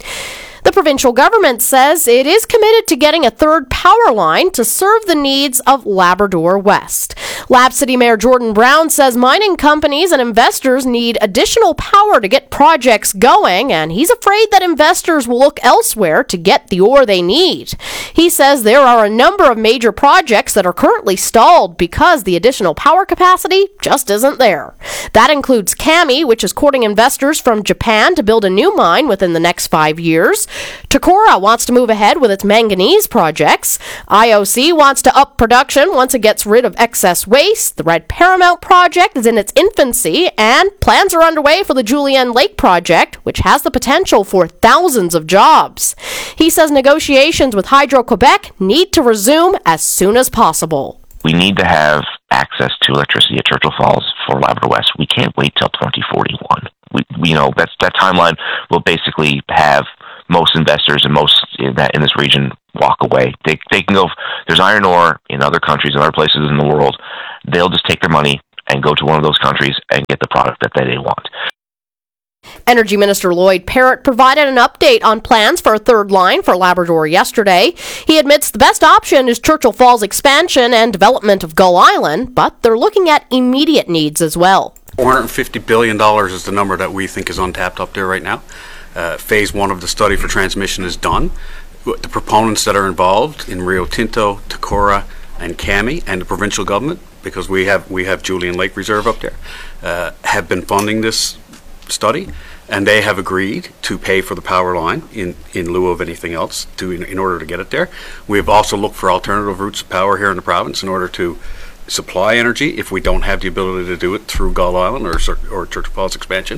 T: The provincial government says it is committed to getting a third power line to serve the needs of Labrador West. Lab City Mayor Jordan Brown says mining companies and investors need additional power to get projects going, and he's afraid that investors will look elsewhere to get the ore they need. He says there are a number of major projects that are currently stalled because the additional power capacity just isn't there. That includes Kami, which is courting investors from Japan to build a new mine within the next 5 years. Takora wants to move ahead with its manganese projects. IOC wants to up production once it gets rid of excess waste. The Red Paramount project is in its infancy, and plans are underway for the Julienne Lake project, which has the potential for thousands of jobs. He says negotiations with Hydro-Quebec need to resume as soon as possible.
A: We need to have access to electricity at Churchill Falls for Labrador West. We can't wait till 2041. That timeline will basically have most investors and most in this region walk away. They can go. There's iron ore in other countries and other places in the world. They'll just take their money and go to one of those countries and get the product that they want.
T: Energy Minister Lloyd Parrott provided an update on plans for a third line for Labrador yesterday. He admits the best option is Churchill Falls expansion and development of Gull Island, but they're looking at immediate needs as well.
D: $450 billion is the number that we think is untapped up there right now. Phase 1 of the study for transmission is done. The proponents that are involved in Rio Tinto, Takora, and Kami, and the provincial government, because we have Julienne Lake Reserve up there, have been funding this study, and they have agreed to pay for the power line in lieu of anything else in order to get it there. We have also looked for alternative routes of power here in the province in order to supply energy if we don't have the ability to do it through Gull Island or Churchill Falls expansion.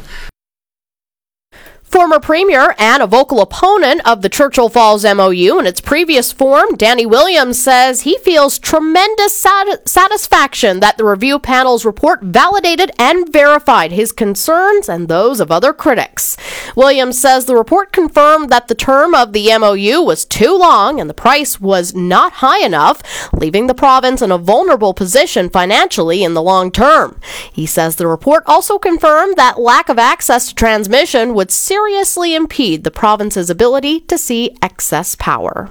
T: Former Premier and a vocal opponent of the Churchill Falls MOU in its previous form, Danny Williams says he feels tremendous satisfaction that the review panel's report validated and verified his concerns and those of other critics. Williams says the report confirmed that the term of the MOU was too long and the price was not high enough, leaving the province in a vulnerable position financially in the long term. He says the report also confirmed that lack of access to transmission would seriously impede the province's ability to see excess power.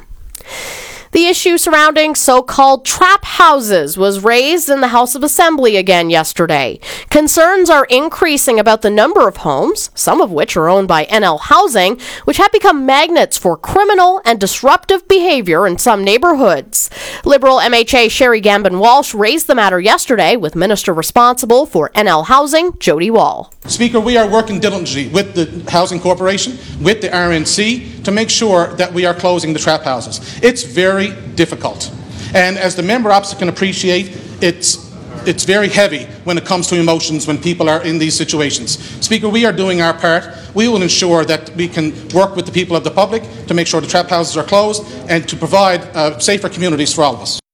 T: The issue surrounding so-called trap houses was raised in the House of Assembly again yesterday. Concerns are increasing about the number of homes, some of which are owned by NL Housing, which have become magnets for criminal and disruptive behavior in some neighborhoods. Liberal MHA Sherry Gambin-Walsh raised the matter yesterday with Minister responsible for NL Housing, Jody Wall.
W: Speaker, we are working diligently with the Housing Corporation, with the RNC, to make sure that we are closing the trap houses. It's very difficult. And as the member opposite can appreciate, it's very heavy when it comes to emotions when people are in these situations. Speaker, we are doing our part. We will ensure that we can work with the people of the public to make sure the trap houses are closed and to provide safer communities for all of us.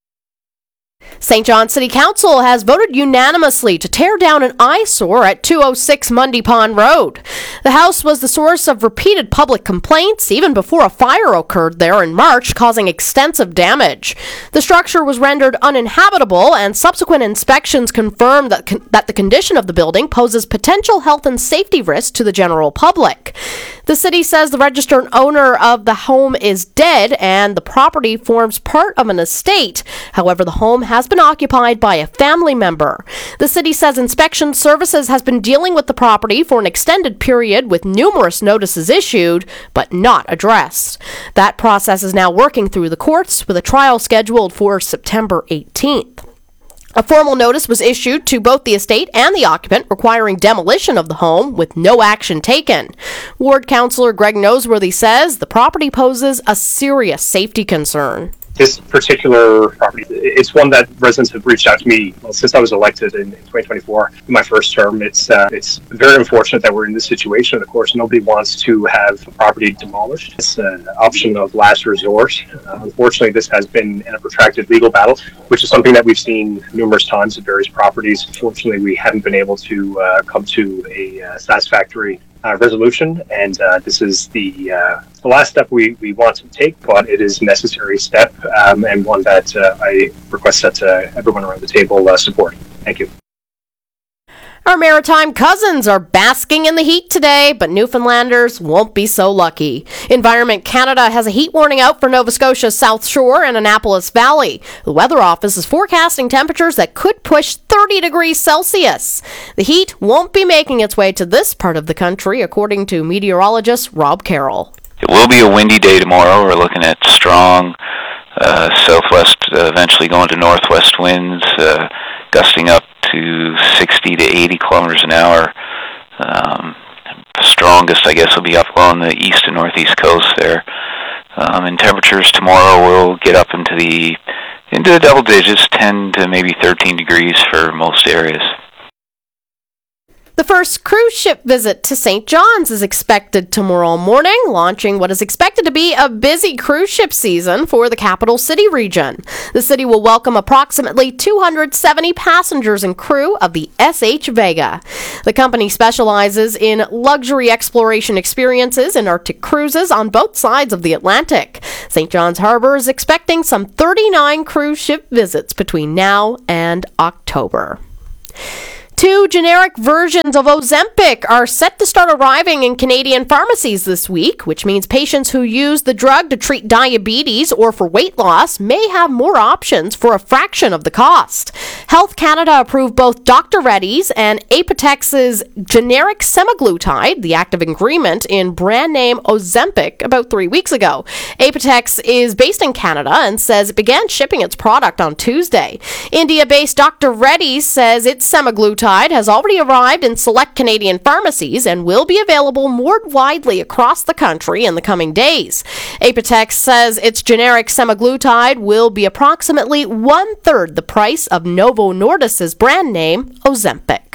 T: St. John City Council has voted unanimously to tear down an eyesore at 206 Mundy Pond Road. The house was the source of repeated public complaints even before a fire occurred there in March, causing extensive damage. The structure was rendered uninhabitable, and subsequent inspections confirmed that the condition of the building poses potential health and safety risks to the general public. The city says the registered owner of the home is dead and the property forms part of an estate. However, the home has been occupied by a family member. The city says inspection services has been dealing with the property for an extended period with numerous notices issued, but not addressed. That process is now working through the courts with a trial scheduled for September 18th. A formal notice was issued to both the estate and the occupant requiring demolition of the home with no action taken. Ward Councillor Greg Noseworthy says the property poses a serious safety concern.
X: This particular property, it's one that residents have reached out to me since I was elected in 2024, in my first term. It's very unfortunate that we're in this situation. Of course, nobody wants to have a property demolished. It's an option of last resort. Unfortunately, this has been in a protracted legal battle, which is something that we've seen numerous times at various properties. Unfortunately, we haven't been able to come to a satisfactory resolution, and this is the last step we want to take, but it is a necessary step and one that I request that everyone around the table support. Thank you.
T: Our maritime cousins are basking in the heat today, but Newfoundlanders won't be so lucky. Environment Canada has a heat warning out for Nova Scotia's South Shore and Annapolis Valley. The Weather Office is forecasting temperatures that could push 30 degrees Celsius. The heat won't be making its way to this part of the country, according to meteorologist Rob Carroll.
E: It will be a windy day tomorrow. We're looking at strong southwest, eventually going to northwest winds, gusting up to 60 to 80 kilometers an hour. The strongest, I guess, will be up along the east and northeast coast there. And temperatures tomorrow will get up into the double digits, 10 to maybe 13 degrees for most areas.
T: The first cruise ship visit to St. John's is expected tomorrow morning, launching what is expected to be a busy cruise ship season for the capital city region. The city will welcome approximately 270 passengers and crew of the SH Vega. The company specializes in luxury exploration experiences and Arctic cruises on both sides of the Atlantic. St. John's Harbor is expecting some 39 cruise ship visits between now and October. 2 generic versions of Ozempic are set to start arriving in Canadian pharmacies this week, which means patients who use the drug to treat diabetes or for weight loss may have more options for a fraction of the cost. Health Canada approved both Dr. Reddy's and Apotex's generic semaglutide, the active ingredient in brand name Ozempic, about 3 weeks ago. Apotex is based in Canada and says it began shipping its product on Tuesday. India-based Dr. Reddy's says its semaglutide has already arrived in select Canadian pharmacies and will be available more widely across the country in the coming days. Apotex says its generic semaglutide will be approximately 1/3 the price of Novo Nordisk's brand name Ozempic.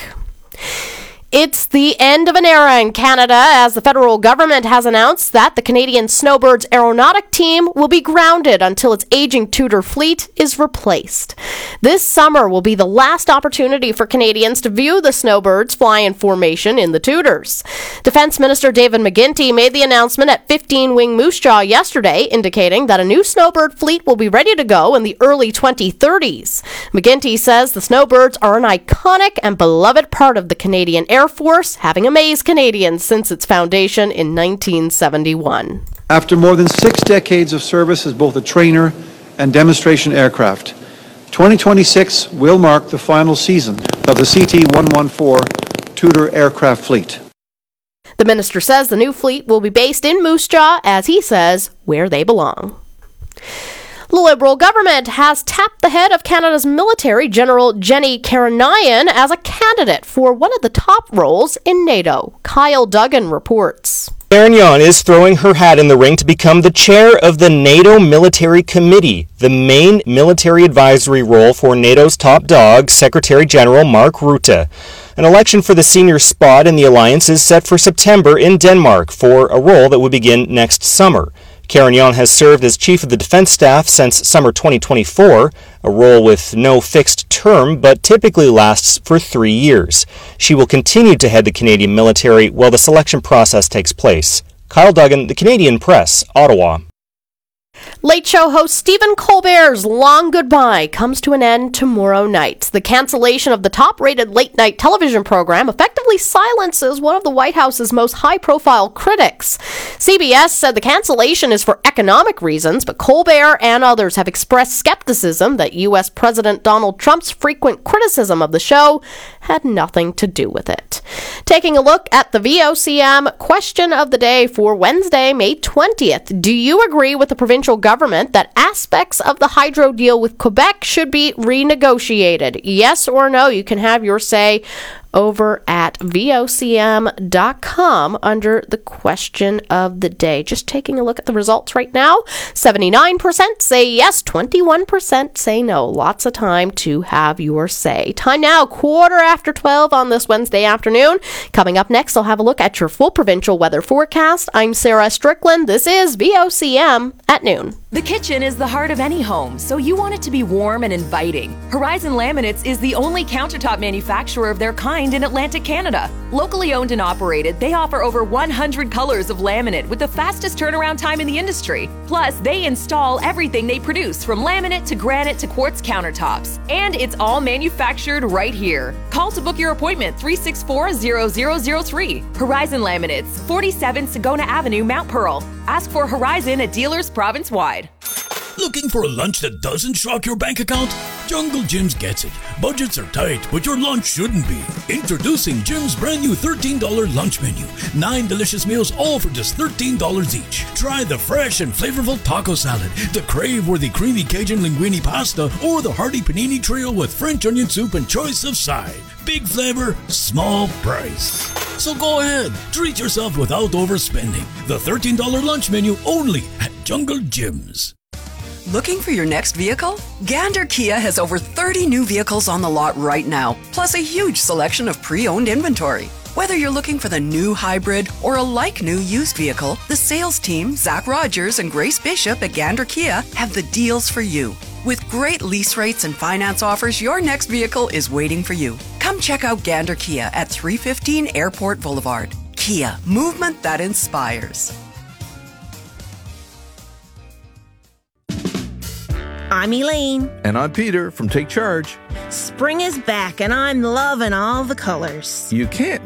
T: It's the end of an era in Canada as the federal government has announced that the Canadian Snowbirds aeronautic team will be grounded until its aging Tudor fleet is replaced. This summer will be the last opportunity for Canadians to view the Snowbirds fly in formation in the Tudors. Defense Minister David McGuinty made the announcement at 15-Wing Moose Jaw yesterday, indicating that a new Snowbird fleet will be ready to go in the early 2030s. McGuinty says the Snowbirds are an iconic and beloved part of the Canadian Air Force, having amazed Canadians since its foundation in 1971.
F: After more than 6 decades of service as both a trainer and demonstration aircraft, 2026 will mark the final season of the CT-114 Tudor aircraft fleet.
T: The minister says the new fleet will be based in Moose Jaw, as he says, where they belong. The Liberal government has tapped the head of Canada's military, General Jenny Karanayan, as a candidate for one of the top roles in NATO. Kyle Duggan reports.
G: Karanayan is throwing her hat in the ring to become the chair of the NATO Military Committee, the main military advisory role for NATO's top dog, Secretary General Mark Rutte. An election for the senior spot in the alliance is set for September in Denmark for a role that would begin next summer. Karanayan has served as Chief of the Defense Staff since summer 2024, a role with no fixed term but typically lasts for 3 years. She will continue to head the Canadian military while the selection process takes place. Kyle Duggan, The Canadian Press, Ottawa.
T: Late Show host Stephen Colbert's long goodbye comes to an end tomorrow night. The cancellation of the top-rated late-night television program effectively silences one of the White House's most high-profile critics. CBS said the cancellation is for economic reasons, but Colbert and others have expressed skepticism that U.S. President Donald Trump's frequent criticism of the show had nothing to do with it. Taking a look at the VOCM question of the day for Wednesday, May 20th. Do you agree with the provincial government that aspects of the hydro deal with Quebec should be renegotiated? Yes or no? You can have your say over at vocm.com under the question of the day. Just taking a look at the results right now. 79% say yes, 21% say no. Lots of time to have your say. Time now, 12:15 on this Wednesday afternoon. Coming up next, I'll have a look at your full provincial weather forecast. I'm Sarah Strickland. This is VOCM at noon.
I: The kitchen is the heart of any home, so you want it to be warm and inviting. Horizon Laminates is the only countertop manufacturer of their kind in Atlantic Canada. Locally owned and operated, they offer over 100 colors of laminate with the fastest turnaround time in the industry. Plus, they install everything they produce, from laminate to granite to quartz countertops. And it's all manufactured right here. Call to book your appointment, 364-0003. Horizon Laminates, 47 Sagona Avenue, Mount Pearl. Ask for Horizon at dealers province-wide.
J: Looking for a lunch that doesn't shock your bank account? Jungle Jim's gets it. Budgets are tight, but your lunch shouldn't be. Introducing Jim's brand new $13 lunch menu. 9 delicious meals, all for just $13 each. Try the fresh and flavorful taco salad, the crave-worthy creamy Cajun linguine pasta, or the hearty panini trio with French onion soup and choice of side. Big flavor, small price. So go ahead, treat yourself without overspending. The $13 lunch menu only at Jungle Jim's.
K: Looking for your next vehicle? Gander Kia has over 30 new vehicles on the lot right now, plus a huge selection of pre-owned inventory. Whether you're looking for the new hybrid or a like-new used vehicle, the sales team, Zach Rogers and Grace Bishop at Gander Kia, have the deals for you. With great lease rates and finance offers, your next vehicle is waiting for you. Come check out Gander Kia at 315 Airport Boulevard. Kia, movement that inspires.
L: I'm Elaine.
Y: And I'm Peter from Take Charge.
L: Spring is back and I'm loving all the colors.
Y: You can't